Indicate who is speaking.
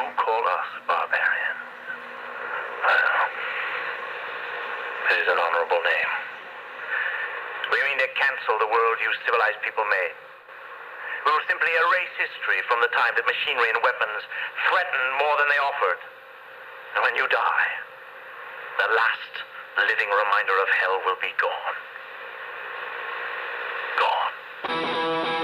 Speaker 1: don't call us barbarians. Well, it is an honorable name. We mean to cancel the world you civilized people made. We will simply erase history from the time that machinery and weapons threatened more than they offered. And when you die, the last living reminder of hell will be gone.